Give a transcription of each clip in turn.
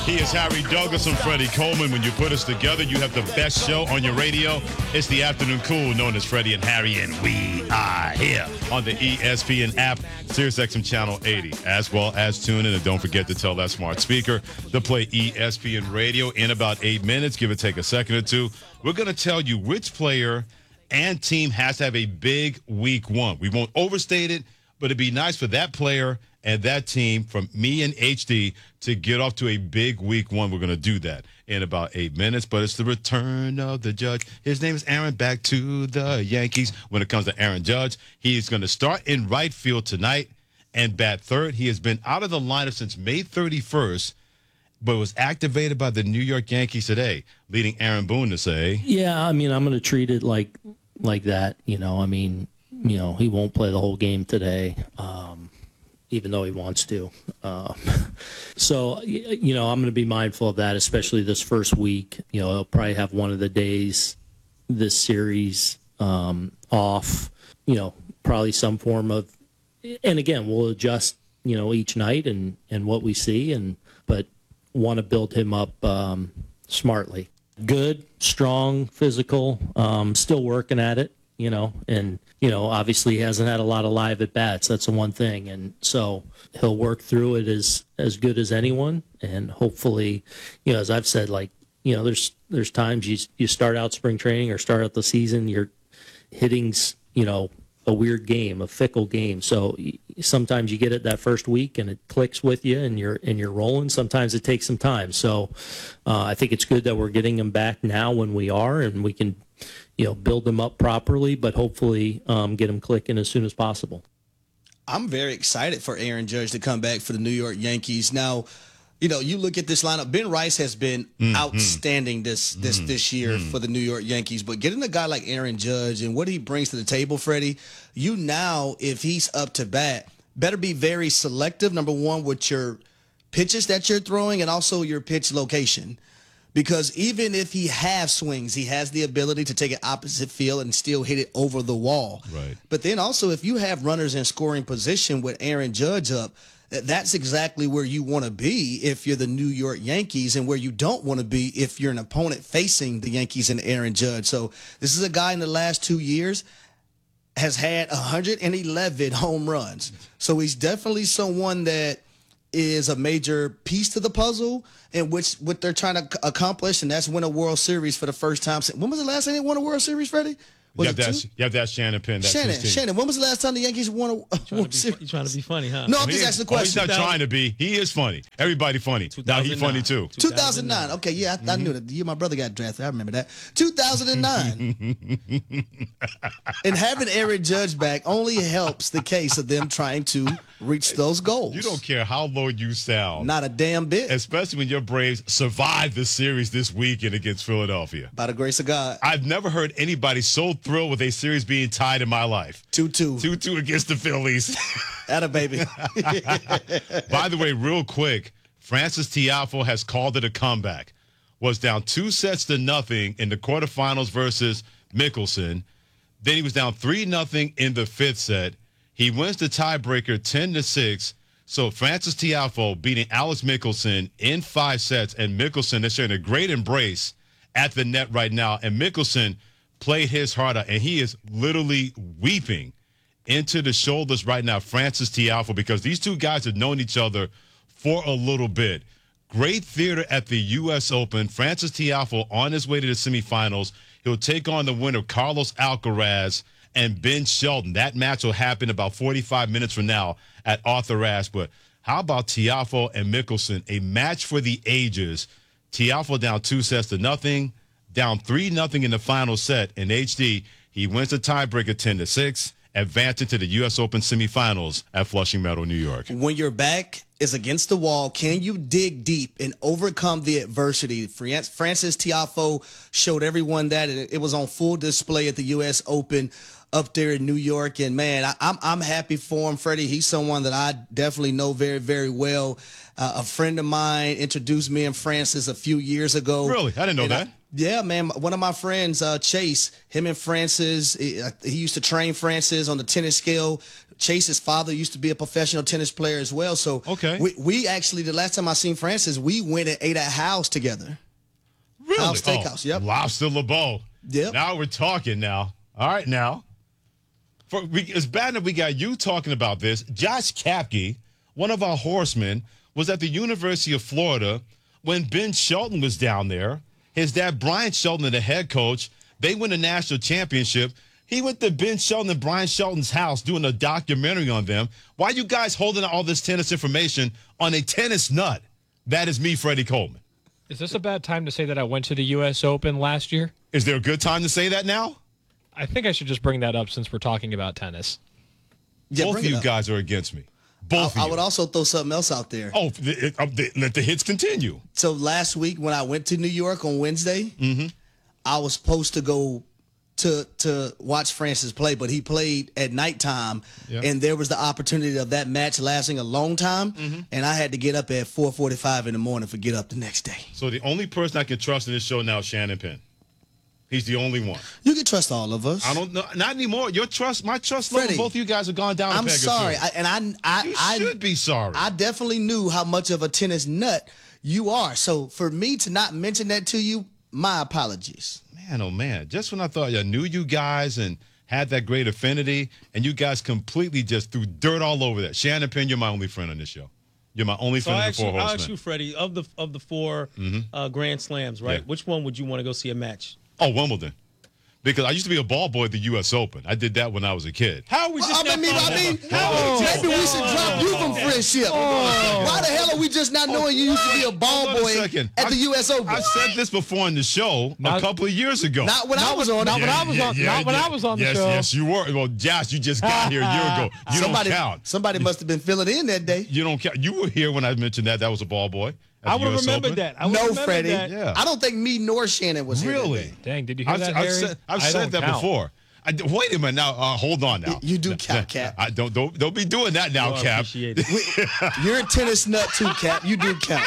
He is Harry Douglas and Freddie Coleman. When you put us together, you have the best show on your radio. It's the Afternoon Cool, known as Freddie and Harry, and we are here on the ESPN app, SiriusXM Channel 80, as well as tune in. And don't forget to tell that smart speaker to play ESPN Radio in about 8 minutes. Give it take a second or two. We're going to tell you which player and team has to have a big week one. We won't overstate it, but it'd be nice for that player and that team, from me and HD, to get off to a big week one. We're going to do that in about 8 minutes, but it's the return of the Judge. His name is Aaron, back to the Yankees. When it comes to Aaron Judge, he's going to start in right field tonight and bat third. He has been out of the lineup since May 31st, but was activated by the New York Yankees today, leading Aaron Boone to say, yeah, I mean, I'm going to treat it like that. He won't play the whole game today. Even though he wants to. So, I'm going to be mindful of that, especially this first week. He'll probably have one of the days this series off, probably some form of, and again, we'll adjust, each night and what we see, but want to build him up smartly. Good, strong, physical, still working at it. Obviously he hasn't had a lot of live at-bats. That's the one thing. And so he'll work through it as good as anyone. And hopefully, as I've said, there's times you start out spring training or start out the season, your hitting's, a weird game, a fickle game. So sometimes you get it that first week and it clicks with you and you're rolling. Sometimes it takes some time. So I think it's good that we're getting him back now when we are, and we can build them up properly, but hopefully get them clicking as soon as possible. I'm very excited for Aaron Judge to come back for the New York Yankees. Now, you look at this lineup. Ben Rice has been outstanding this year for the New York Yankees, but getting a guy like Aaron Judge and what he brings to the table, Freddie, if he's up to bat, better be very selective, number one, with your pitches that you're throwing and also your pitch location. Because even if he has swings, he has the ability to take an opposite field and still hit it over the wall. Right. But then also, if you have runners in scoring position with Aaron Judge up, that's exactly where you want to be if you're the New York Yankees, and where you don't want to be if you're an opponent facing the Yankees and Aaron Judge. So this is a guy in the last 2 years has had 111 home runs. So he's definitely someone that is a major piece to the puzzle in which what they're trying to accomplish, and that's win a World Series for the first time. When was the last time they won a World Series, Freddie? You have to ask Shannon Penn. Shannon, when was the last time the Yankees won a World Series? You're trying to be funny, huh? No, I'm just asking the question. He's not trying to be. He is funny. Everybody funny. Now he's funny too. 2009. Okay, yeah, I knew that. My brother got drafted. I remember that. 2009. And having Aaron Judge back only helps the case of them trying to reach those goals. You don't care how low you sound. Not a damn bit. Especially when your Braves survived the series this weekend against Philadelphia. By the grace of God. I've never heard anybody so thrilled with a series being tied in my life. 2-2. 2-2 against the Phillies. Atta baby. By the way, real quick, Francis Tiafoe has called it a comeback. Was down 2-0 in the quarterfinals versus Mickelson. Then he was down 3-0 in the fifth set. He wins the tiebreaker 10-6. So Francis Tiafoe beating Alex Mickelson in 5 sets, and Mickelson is sharing a great embrace at the net right now. And Mickelson played his heart out, and he is literally weeping into the shoulders right now, Francis Tiafoe, because these two guys have known each other for a little bit. Great theater at the U.S. Open. Francis Tiafoe on his way to the semifinals. He'll take on the winner, Carlos Alcaraz and Ben Shelton. That match will happen about 45 minutes from now at Arthur Ashe. But how about Tiafoe and Mickelson? A match for the ages. Tiafoe down 2-0, down 3-0 in the final set. In HD, he wins the tiebreaker 10-6, advancing to the U.S. Open semifinals at Flushing Meadow, New York. When your back is against the wall, can you dig deep and overcome the adversity? Francis Tiafoe showed everyone that, and it was on full display at the U.S. Open up there in New York. And, man, I'm happy for him, Freddie. He's someone that I definitely know very, very well. A friend of mine introduced me and Francis a few years ago. Really? I didn't know that. Yeah, man. One of my friends, Chase, him and Francis, he used to train Francis on the tennis scale. Chase's father used to be a professional tennis player as well. So Okay. we actually, the last time I seen Francis, we went and ate at House together. Really? House Steakhouse, yep. Lobster LeBeau. Yep. Now we're talking now. All right, now. It's bad that we got you talking about this. Josh Kapke, one of our horsemen, was at the University of Florida when Ben Shelton was down there. His dad, Brian Shelton, the head coach, they win a national championship. He went to Ben Shelton and Brian Shelton's house doing a documentary on them. Why are you guys holding all this tennis information on a tennis nut? That is me, Freddie Coleman. Is this a bad time to say that I went to the U.S. Open last year? Is there a good time to say that now? I think I should just bring that up since we're talking about tennis. Yeah, Both bring of it you up. guys are against me. Both of I you. would also throw something else out there. Oh, let the hits continue. So last week when I went to New York on Wednesday, I was supposed to go to watch Francis play, but he played at nighttime, and there was the opportunity of that match lasting a long time, and I had to get up at 4:45 in the morning for get up the next day. So the only person I can trust in this show now is Shannon Penn. He's the only one. You can trust all of us. I don't know. Not anymore. My trust level, Freddie, both of you guys have gone down. I'm a peg or sorry, two. I You should be sorry. I definitely knew how much of a tennis nut you are. So for me to not mention that to you, my apologies. Man, oh man! Just when I thought I knew you guys and had that great affinity, and you guys completely just threw dirt all over that. Shannon Penn, you're my only friend on this show. You're my only So friend I in the ask Four you, I'll Horsemen. ask you, Freddie, of the four Grand Slams, right? Yeah. Which one would you want to go see a match? Oh, Wimbledon. Because I used to be a ball boy at the U.S. Open. I did that when I was a kid. How are we just I mean, maybe we should drop you from friendship. Why the hell are we just not knowing you used to be a ball Hold on a boy second. at the U.S. Open? I said this before on the show a couple of years ago. Not when I was on it. Not when I was on the yes, show. Yes, you were. Well, Josh, you just got here a year ago. You don't count. Somebody must have been filling in that day. You don't count. You were here when I mentioned that was a ball boy. I would have remembered that. I would've No, remembered Freddie. that. Yeah. I don't think me nor Shannon was here that Really? day. Dang, did you hear that, Harry? I've I said don't that count. before. Wait a minute now. Hold on now. You do count, Cap. I don't be doing that now, Oh, I Cap. appreciate it. You're a tennis nut too, Cap. You do count.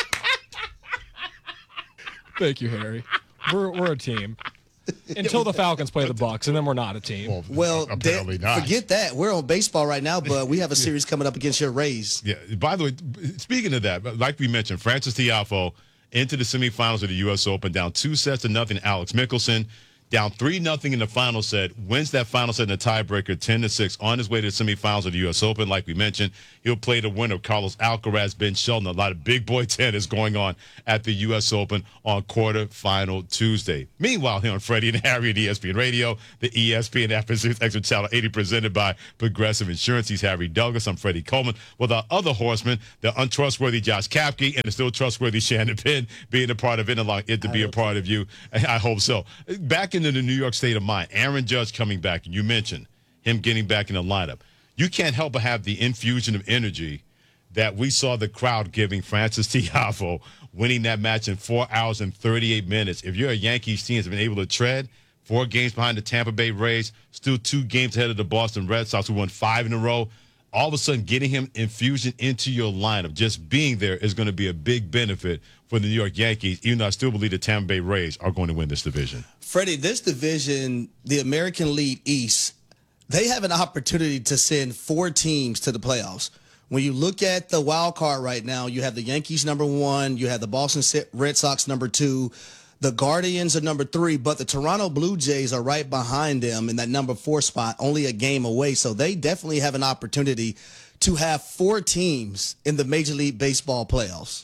Thank you, Harry. We're a team. Until the Falcons play the Bucks, and then we're not a team. Well, apparently not. forget that. We're on baseball right now, but we have a series coming up against your Rays. Yeah. By the way, speaking of that, like we mentioned, Francis Tiafoe into the semifinals of the U.S. Open, down 2-0. Alex Mickelson down 3-0 in the final set, wins that final set in a tiebreaker 10-6 on his way to the semifinals of the U.S. Open. Like we mentioned, he'll play the winner, Carlos Alcaraz, Ben Shelton. A lot of big boy tennis going on at the U.S. Open on quarterfinal Tuesday. Meanwhile, here on Freddie and Harry at ESPN Radio, the ESPN App Pursuits Extra Channel 80 presented by Progressive Insurance. He's Harry Douglas. I'm Freddie Coleman. With our other horseman, the untrustworthy Josh Kapke and the still trustworthy Shannon Penn, being a part of it, allowing it to be a part of you. I hope so. Back into the New York state of mind, Aaron Judge coming back, and you mentioned him getting back in the lineup. You can't help but have the infusion of energy that we saw the crowd giving Francis Tiafoe winning that match in 4 hours and 38 minutes. If you're a Yankees team that's been able to tread 4 games behind the Tampa Bay Rays, still 2 games ahead of the Boston Red Sox who won 5 in a row, all of a sudden getting him infusion into your lineup, just being there is going to be a big benefit for the New York Yankees, even though I still believe the Tampa Bay Rays are going to win this division. Freddie, this division, the American League East, they have an opportunity to send 4 teams to the playoffs. When you look at the wild card right now, you have the Yankees number 1, you have the Boston Red Sox number 2, the Guardians are number 3, but the Toronto Blue Jays are right behind them in that number 4 spot, only a game away. So they definitely have an opportunity to have 4 teams in the Major League Baseball playoffs.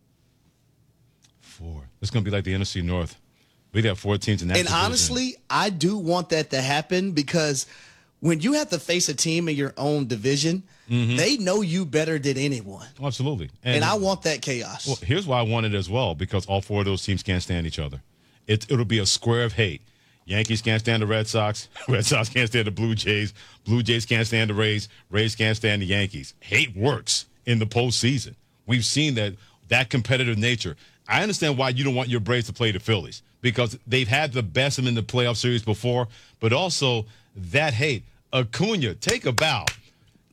4. It's going to be like the NFC North. We'd have 4 teams in that And division. honestly, I do want that to happen because when you have to face a team in your own division, they know you better than anyone. Oh, absolutely. And I want that chaos. Well, here's why I want it as well, because all 4 of those teams can't stand each other. It'll be a square of hate. Yankees can't stand the Red Sox. Red Sox can't stand the Blue Jays. Blue Jays can't stand the Rays. Rays can't stand the Yankees. Hate works in the postseason. We've seen that competitive nature. I understand why you don't want your Braves to play the Phillies, because they've had the best of them in the playoff series before, but also that hate. Acuna, take a bow.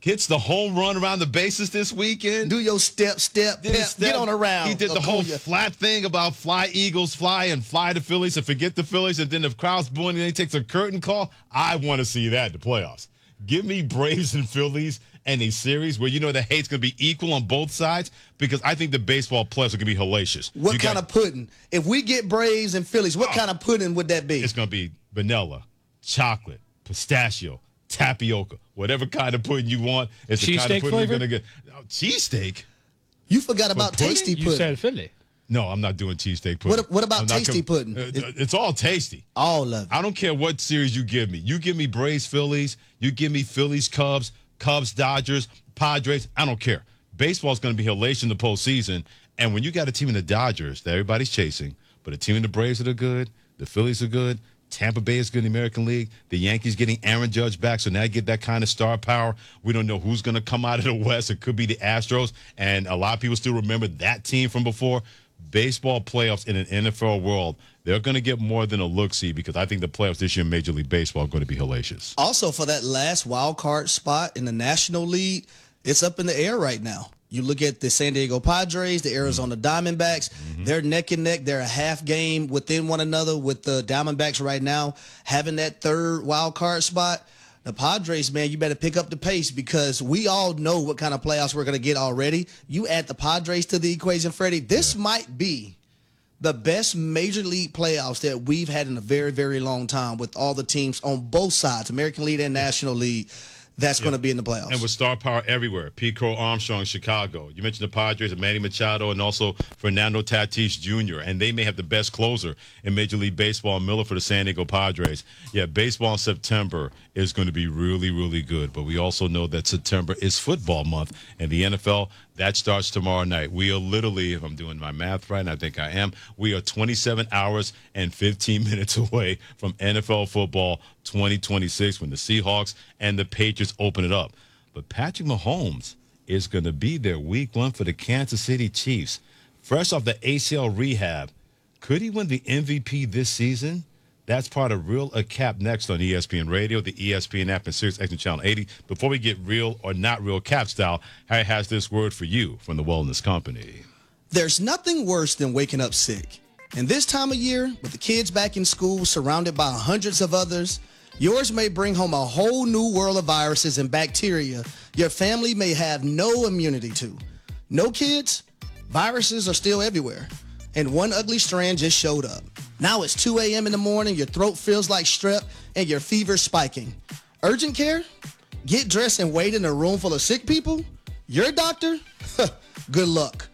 hits the home run around the bases this weekend. Do your step, Did pep, his step. get on around. He did the whole Acuna. flat thing about fly Eagles, fly the Phillies and forget the Phillies, and then the crowd's booing and then he takes a curtain call. I want to see that in the playoffs. Give me Braves and Phillies and a series where you know the hate's going to be equal on both sides, because I think the baseball playoffs are going to be hellacious. What kind of pudding? If we get Braves and Phillies, what kind of pudding would that be? It's going to be vanilla, chocolate, pistachio, tapioca, whatever kind of pudding you want. It's the kind of Cheesesteak pudding you're flavor? going to get. Cheesesteak? You forgot about pudding? tasty You pudding. said Philly. No, I'm not doing cheesesteak pudding. What about I'm not tasty pudding? It's all tasty. All of it. I don't care what series you give me. You give me Braves, Phillies. You give me Phillies, Cubs, Dodgers, Padres. I don't care. Baseball's going to be hellacious in the postseason. And when you got a team in the Dodgers that everybody's chasing, but a team in the Braves that are good, the Phillies are good, Tampa Bay is good in the American League, the Yankees getting Aaron Judge back, so now you get that kind of star power. We don't know who's going to come out of the West. It could be the Astros, and a lot of people still remember that team from before. Baseball playoffs in an NFL world, they're going to get more than a look-see, because I think the playoffs this year in Major League Baseball are going to be hellacious. Also, for that last wild card spot in the National League, it's up in the air right now. You look at the San Diego Padres, the Arizona Diamondbacks, they're neck and neck. They're a half game within one another, with the Diamondbacks right now having that third wild card spot. The Padres, man, you better pick up the pace, because we all know what kind of playoffs we're going to get already. You add the Padres to the equation, Freddie, this might be the best Major League playoffs that we've had in a very, very long time, with all the teams on both sides, American League and National League, that's going to be in the playoffs. And with star power everywhere. Pete Crow Armstrong, Chicago. You mentioned the Padres and Manny Machado, and also Fernando Tatis Jr., and they may have the best closer in Major League Baseball, Miller for the San Diego Padres. Yeah, baseball in September is going to be really, really good, but we also know that September is football month, and the NFL, that starts tomorrow night. We are literally, if I'm doing my math right, and I think I am, we are 27 hours and 15 minutes away from NFL football 2026, when the Seahawks and the Patriots open it up. But Patrick Mahomes is going to be there week one for the Kansas City Chiefs. Fresh off the ACL rehab, could he win the MVP this season? That's part of Real or Cap next on ESPN Radio, the ESPN app, and Sirius XM Channel 80. Before we get real or not real Cap style, Harry has this word for you from the Wellness Company. There's nothing worse than waking up sick. And this time of year, with the kids back in school, surrounded by hundreds of others, yours may bring home a whole new world of viruses and bacteria your family may have no immunity to. No kids? Viruses are still everywhere. And one ugly strand just showed up. Now it's 2 a.m. in the morning, your throat feels like strep, and your fever's spiking. Urgent care? Get dressed and wait in a room full of sick people? Your doctor? Good luck.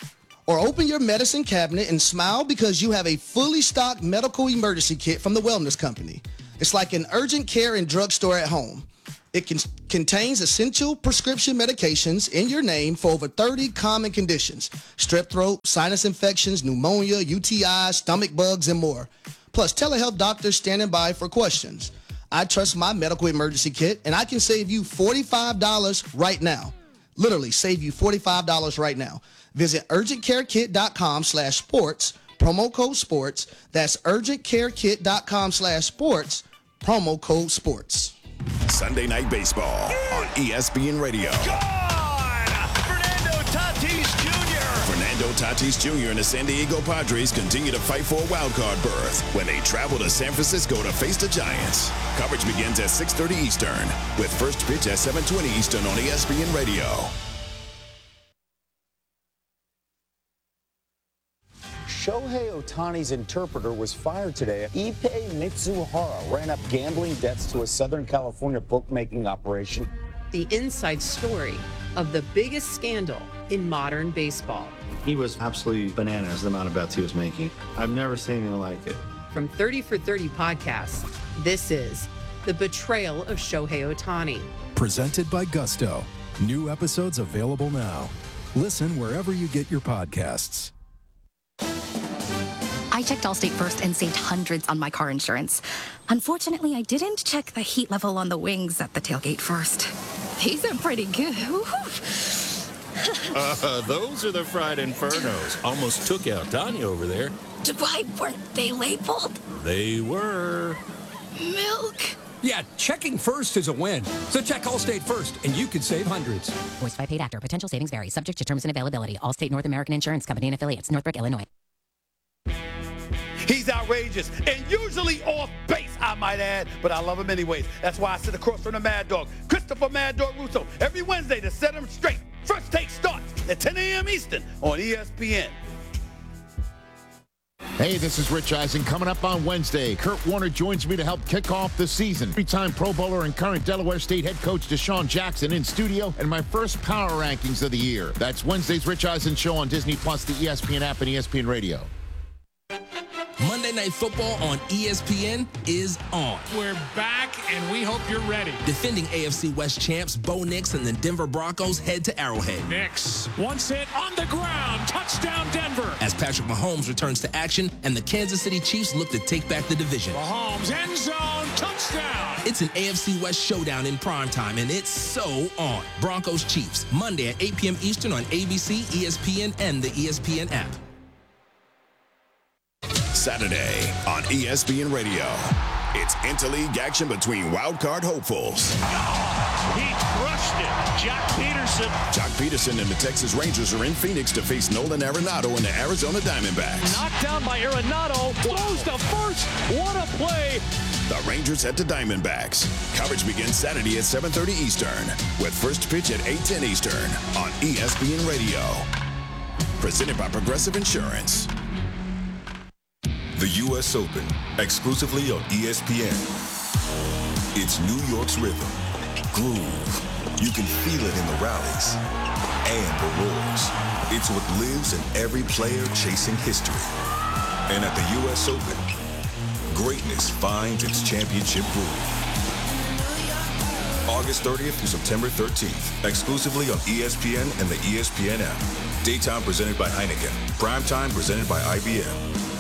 Or open your medicine cabinet and smile, because you have a fully stocked medical emergency kit from the Wellness Company. It's like an urgent care and drugstore at home. It contains essential prescription medications in your name for over 30 common conditions: strep throat, sinus infections, pneumonia, UTIs, stomach bugs, and more. Plus, telehealth doctors standing by for questions. I trust my medical emergency kit, and I can save you $45 right now. Literally, save you $45 right now. Visit urgentcarekit.com/sports, promo code sports. That's urgentcarekit.com/sports, promo code sports. Sunday Night Baseball on ESPN Radio. Fernando Tatis Jr. Fernando Tatis Jr. and the San Diego Padres continue to fight for a wild card berth when they travel to San Francisco to face the Giants. Coverage begins at 6:30 Eastern, with first pitch at 7:20 Eastern on ESPN Radio. Shohei Ohtani's interpreter was fired today. Ippei Mitsuhara ran up gambling debts to a Southern California bookmaking operation. The inside story of the biggest scandal in modern baseball. He was absolutely bananas, the amount of bets he was making. I've never seen anything like it. From 30 for 30 podcasts, this is The Betrayal of Shohei Ohtani. Presented by Gusto. New episodes available now. Listen wherever you get your podcasts. I checked Allstate first and saved hundreds on my car insurance. Unfortunately, I didn't check the heat level on the wings at the tailgate first. These are pretty good. Those are the fried infernos. Almost took out Tanya over there. Why weren't they labeled? They were. Milk. Yeah, checking first is a win. So check Allstate first, and you could save hundreds. Voiced by paid actor. Potential savings vary. Subject to terms and availability. Allstate North American Insurance Company and affiliates. Northbrook, Illinois. He's outrageous and usually off base, I might add, but I love him anyways. That's why I sit across from the Mad Dog, Christopher Mad Dog Russo, every Wednesday to set him straight. First Take starts at 10 a.m. Eastern on ESPN. Hey, this is Rich Eisen. Coming up on Wednesday, Kurt Warner joins me to help kick off the season. Three-time Pro Bowler and current Delaware State head coach Deshaun Jackson in studio, and my first power rankings of the year. That's Wednesday's Rich Eisen Show on Disney+, the ESPN app, and ESPN Radio. Monday Night Football on ESPN is on. We're back, and we hope you're ready. Defending AFC West champs Bo Nix and the Denver Broncos head to Arrowhead. Nix, once hit on the ground, touchdown Denver. As Patrick Mahomes returns to action and the Kansas City Chiefs look to take back the division. Mahomes, end zone, touchdown. It's an AFC West showdown in primetime, and it's so on. Broncos Chiefs, Monday at 8 p.m. Eastern on ABC, ESPN, and the ESPN app. Saturday on ESPN Radio. It's interleague action between wildcard hopefuls. He crushed it. Jock Peterson. Jock Peterson and the Texas Rangers are in Phoenix to face Nolan Arenado and the Arizona Diamondbacks. Knocked down by Arenado. Throws to first. What a play. The Rangers at the Diamondbacks. Coverage begins Saturday at 7:30 Eastern with first pitch at 8:10 Eastern on ESPN Radio. Presented by Progressive Insurance. The U.S. Open, exclusively on ESPN. It's New York's rhythm, groove. You can feel it in the rallies and the roars. It's what lives in every player chasing history. And at the U.S. Open, greatness finds its championship groove. August 30th through September 13th, exclusively on ESPN and the ESPN app. Daytime presented by Heineken. Primetime presented by IBM.